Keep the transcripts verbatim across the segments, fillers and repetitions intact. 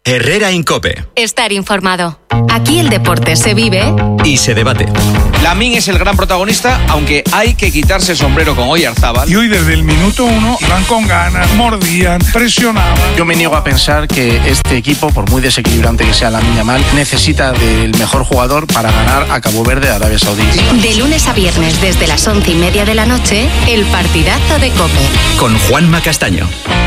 Herrera Incope. Estar informado. Aquí el deporte se vive y se debate. Lamín es el gran protagonista, aunque hay que quitarse el sombrero con Oyarzábal. Y hoy desde el minuto uno iban con ganas, mordían, presionaban. Yo me niego a pensar que este equipo, por muy desequilibrante que sea Lamine Yamal, necesita del mejor jugador para ganar a Cabo Verde, Arabia Saudí. De lunes a viernes desde las once y media de la noche, el partidazo de COPE. Con Juanma Castaño.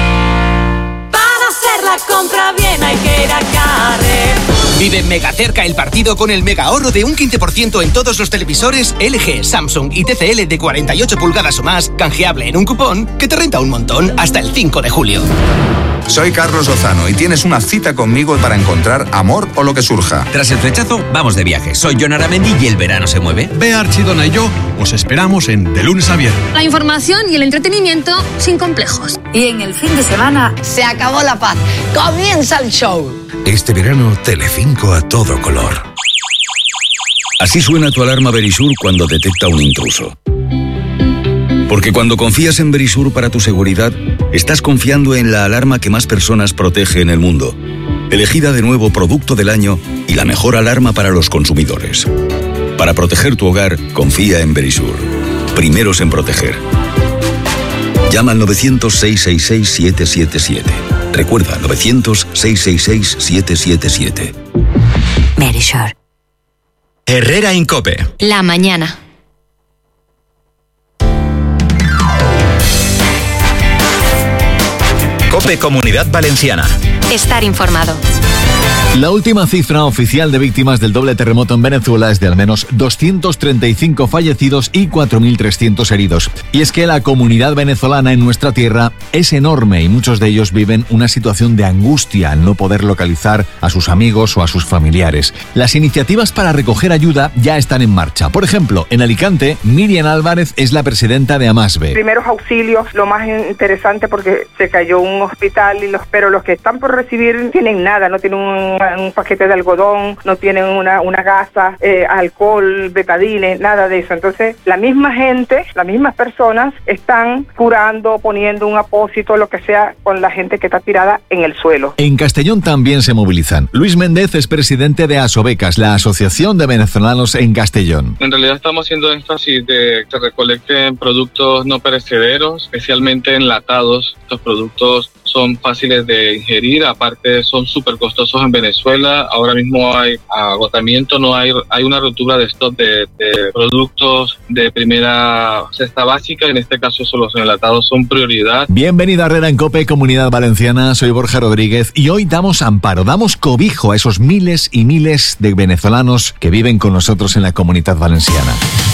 La compra bien hay que ir a Carrefour. Vive mega cerca el partido con el mega ahorro de un quince por ciento en todos los televisores L G, Samsung y T C L de cuarenta y ocho pulgadas o más, canjeable en un cupón que te renta un montón hasta el cinco de julio. Soy Carlos Lozano y tienes una cita conmigo para encontrar amor o lo que surja. Tras el flechazo, vamos de viaje. Soy Jon Aramendi y el verano se mueve. Bea Archidona y yo os esperamos en De Lunes a Viernes. La información y el entretenimiento sin complejos. Y en el fin de semana se acabó la paz. Comienza el show. Este verano, Telecinco a todo color. Así suena tu alarma Verisur cuando detecta un intruso. Porque cuando confías en Verisur para tu seguridad, estás confiando en la alarma que más personas protege en el mundo. Elegida de nuevo Producto del Año y la mejor alarma para los consumidores. Para proteger tu hogar, confía en Verisur. Primeros en proteger. Llama al novecientos, seiscientos sesenta y seis, siete siete siete. Recuerda, novecientos, seiscientos sesenta y seis, siete siete siete. Verisur. Herrera Incope. La mañana. COPE Comunidad Valenciana. Estar informado. La última cifra oficial de víctimas del doble terremoto en Venezuela es de al menos doscientos treinta y cinco fallecidos y cuatro mil trescientos heridos. Y es que la comunidad venezolana en nuestra tierra es enorme y muchos de ellos viven una situación de angustia al no poder localizar a sus amigos o a sus familiares. Las iniciativas para recoger ayuda ya están en marcha. Por ejemplo, en Alicante, Miriam Álvarez es la presidenta de Amasbe. Primeros auxilios, lo más interesante porque se cayó un hospital, y los pero los que están por recibir tienen nada, no tienen un un paquete de algodón, no tienen una, una gasa, eh, alcohol, betadine, nada de eso. Entonces, la misma gente, las mismas personas están curando, poniendo un apósito, lo que sea, con la gente que está tirada en el suelo. En Castellón también se movilizan. Luis Méndez es presidente de Asobecas, la Asociación de Venezolanos en Castellón. En realidad estamos haciendo énfasis de que se recolecten productos no perecederos, especialmente enlatados. Estos productos son fáciles de ingerir, aparte son súper costosos en Venezuela. Ahora mismo hay agotamiento, no hay hay una rotura de stock de, de productos de primera cesta básica. En este caso, solo los enlatados son prioridad. Bienvenida a Herrera en COPE, Comunidad Valenciana. Soy Borja Rodríguez y hoy damos amparo, damos cobijo a esos miles y miles de venezolanos que viven con nosotros en la Comunidad Valenciana.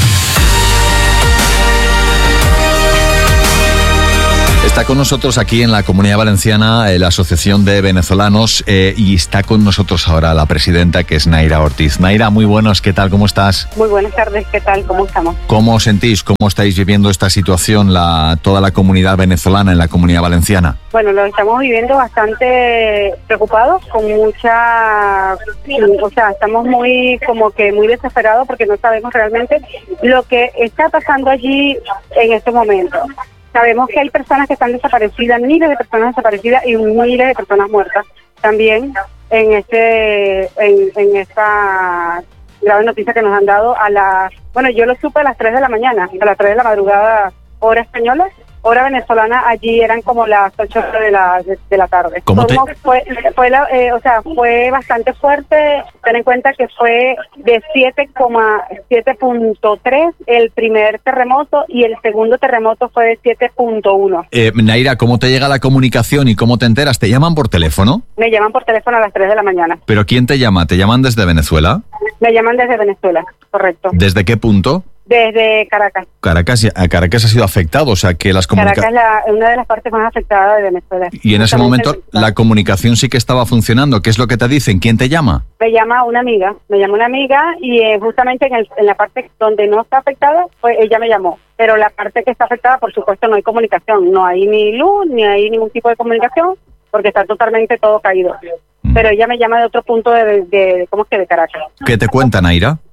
Está con nosotros aquí en la Comunidad Valenciana eh, la Asociación de Venezolanos eh, y está con nosotros ahora la presidenta, que es Naira Ortiz. Naira, muy buenos, ¿qué tal? ¿Cómo estás? Muy buenas tardes, ¿qué tal? ¿Cómo estamos? ¿Cómo os sentís? ¿Cómo estáis viviendo esta situación, la, toda la comunidad venezolana en la Comunidad Valenciana? Bueno, lo estamos viviendo bastante preocupados, con mucha... O sea, estamos muy, como que muy desesperados porque no sabemos realmente lo que está pasando allí en este momento. Sabemos que hay personas que están desaparecidas, miles de personas desaparecidas y miles de personas muertas también en este en, en esta grave noticia que nos han dado a las... Bueno, yo lo supe a las tres de la mañana, a las tres de la madrugada, hora española, hora venezolana, allí eran como las ocho de la de, de la tarde. ¿Cómo te... Fue, fue la, eh, o sea, fue bastante fuerte. Ten en cuenta que fue de siete coma siete punto tres el primer terremoto y el segundo terremoto fue de siete punto uno. Eh, Naira, ¿cómo te llega la comunicación y cómo te enteras? ¿Te llaman por teléfono? Me llaman por teléfono a las tres de la mañana. ¿Pero quién te llama? ¿Te llaman desde Venezuela? Me llaman desde Venezuela, correcto. ¿Desde qué punto? Desde Caracas. Caracas, a Caracas ha sido afectado, o sea que las comunicaciones... Caracas es una de las partes más afectadas de Venezuela. Y en ese momento la comunicación sí que estaba funcionando. ¿Qué es lo que te dicen? ¿Quién te llama? Me llama una amiga, me llama una amiga y eh, justamente en, el, en la parte donde no está afectada, pues ella me llamó. Pero la parte que está afectada, por supuesto, no hay comunicación. No hay ni luz, ni hay ningún tipo de comunicación, porque está totalmente todo caído. Pero ella me llama de otro punto de, de, de ¿cómo es que? De Caracas. ¿Qué te cuenta, Naira?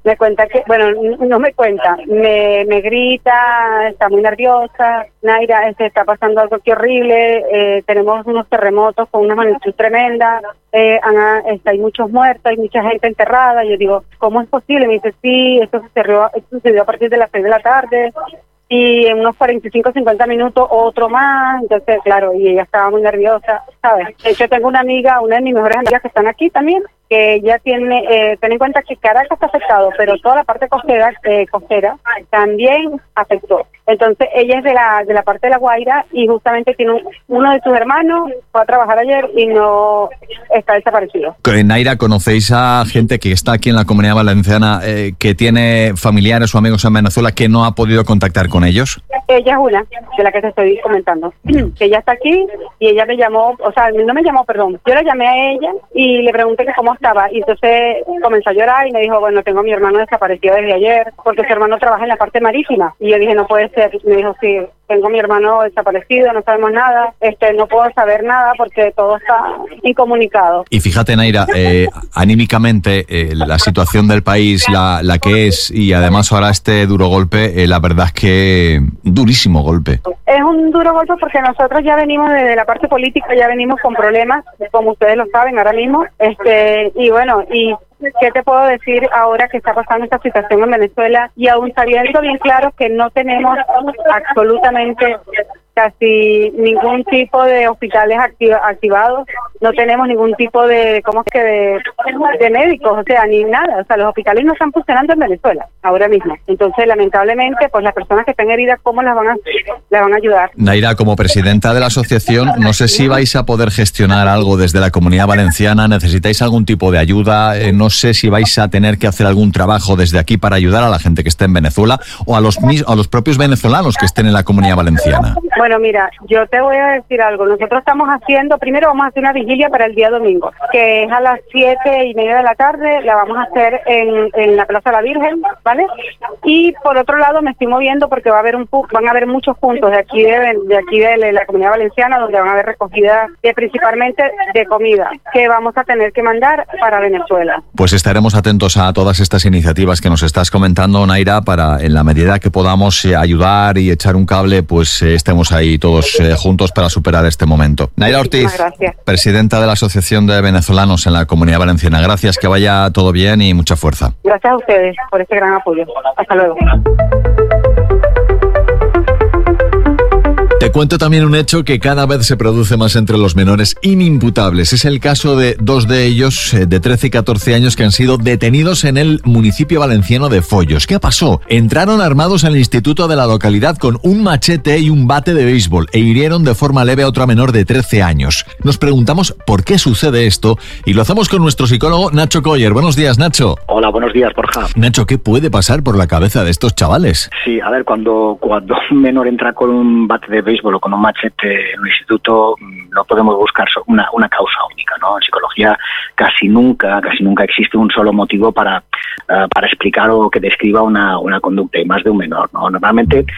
Me cuenta que, bueno, no me cuenta, me, me grita, está muy nerviosa, Naira, este, está pasando algo que horrible, eh, tenemos unos terremotos con una magnitud tremenda, eh, han, este, hay muchos muertos, hay mucha gente enterrada. Yo digo, ¿cómo es posible? Me dice, sí, esto sucedió, esto sucedió a partir de las seis de la tarde, y en unos cuarenta y cinco, cincuenta minutos otro más. Entonces, claro, y ella estaba muy nerviosa, ¿sabes? Yo tengo una amiga, una de mis mejores amigas que están aquí también, que ella tiene, eh, ten en cuenta que Caracas está afectado, pero toda la parte costera, eh, costera también afectó. Entonces ella es de la de la parte de La Guaira y justamente tiene un, uno de sus hermanos, fue a trabajar ayer y no está desaparecido. Naira, ¿conocéis a gente que está aquí en la Comunidad Valenciana eh, que tiene familiares o amigos en Venezuela que no ha podido contactar con ellos? Ella es una de la que te estoy comentando, que ella está aquí y ella me llamó, o sea, no me llamó, perdón, yo la llamé a ella y le pregunté que cómo estaba y entonces comenzó a llorar y me dijo, bueno, tengo a mi hermano desaparecido desde ayer porque su hermano trabaja en la parte marítima. Y yo dije, no puede ser. Me dijo, sí, tengo a mi hermano desaparecido, no sabemos nada, este, no puedo saber nada porque todo está incomunicado. Y fíjate, Naira, eh, anímicamente eh, la situación del país, la, la que es, y además ahora este duro golpe, eh, la verdad es que durísimo golpe. Es un duro golpe porque nosotros ya venimos desde la parte política, ya venimos con problemas, como ustedes lo saben ahora mismo, este, y bueno, y ¿qué te puedo decir ahora que está pasando esta situación en Venezuela? Y aún sabiendo bien claro que no tenemos absolutamente casi ningún tipo de hospitales activa, activados, no tenemos ningún tipo de, ¿cómo es que de, de médicos, o sea, ni nada, o sea, los hospitales no están funcionando en Venezuela ahora mismo. Entonces, lamentablemente, pues las personas que están heridas, ¿cómo las van a, las van a ayudar? Naira, como presidenta de la asociación, no sé si vais a poder gestionar algo desde la Comunidad Valenciana, necesitáis algún tipo de ayuda, eh, no sé si vais a tener que hacer algún trabajo desde aquí para ayudar a la gente que esté en Venezuela o a los, a los propios venezolanos que estén en la Comunidad Valenciana. Bueno, mira, yo te voy a decir algo. Nosotros estamos haciendo, primero vamos a hacer una vigilia para el día domingo, que es a las siete y media de la tarde, la vamos a hacer en, en la Plaza de la Virgen, ¿vale? Y por otro lado me estoy moviendo porque va a haber un van a haber muchos puntos de aquí de, de aquí de la Comunidad Valenciana donde van a haber recogida de, principalmente de comida que vamos a tener que mandar para Venezuela. Pues estaremos atentos a todas estas iniciativas que nos estás comentando, Naira, para en la medida que podamos eh, ayudar y echar un cable, pues eh, estemos ahí todos eh, juntos para superar este momento. Naira Ortiz, presidenta de la Asociación de Venezolanos en la Comunidad Valenciana. Gracias, que vaya todo bien y mucha fuerza. Gracias a ustedes por este gran apoyo. Hasta luego. Te cuento también un hecho que cada vez se produce más entre los menores inimputables. Es el caso de dos de ellos, de trece y catorce años, que han sido detenidos en el municipio valenciano de Follos. ¿Qué pasó? Entraron armados al instituto de la localidad con un machete y un bate de béisbol e hirieron de forma leve a otra menor de trece años. Nos preguntamos por qué sucede esto y lo hacemos con nuestro psicólogo Nacho Coller. Buenos días, Nacho. Hola, buenos días, Borja. Nacho, ¿qué puede pasar por la cabeza de estos chavales? Sí, a ver, cuando, cuando un menor entra con un bate de béisbol o con un machete en un instituto, no podemos buscar una, una causa única, ¿no? En psicología casi nunca, casi nunca existe un solo motivo para, uh, para explicar o que describa una, una conducta, y más de un menor, ¿no? Normalmente